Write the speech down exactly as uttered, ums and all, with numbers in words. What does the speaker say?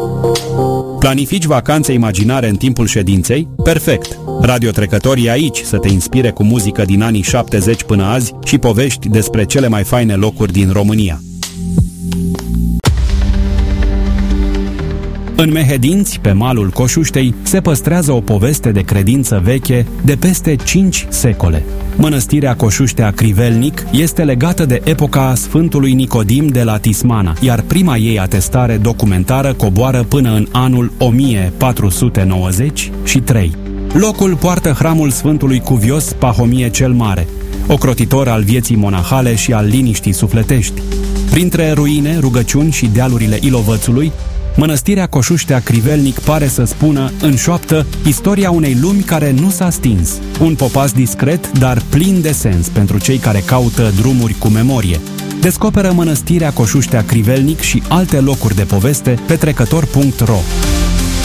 Planifici vacanțe imaginare în timpul ședinței? Perfect! Radiotrecătorii aici să te inspire cu muzică din anii șaptezeci până azi și povești despre cele mai faine locuri din România. În Mehedinți, pe malul Coșuștei, se păstrează o poveste de credință veche de peste cinci secole. Mănăstirea Coșuștea Crivelnic este legată de epoca Sfântului Nicodim de la Tismana, iar prima ei atestare documentară coboară până în anul o mie patru sute nouăzeci și trei. Locul poartă hramul Sfântului Cuvios Pahomie cel Mare, ocrotitor al vieții monahale și al liniștii sufletești. Printre ruine, rugăciuni și dealurile Ilovățului, Mănăstirea Coșuștea Crivelnic pare să spună, în șoaptă, istoria unei lumi care nu s-a stins. Un popas discret, dar plin de sens pentru cei care caută drumuri cu memorie. Descoperă Mănăstirea Coșuștea Crivelnic și alte locuri de poveste pe trecător punct ro.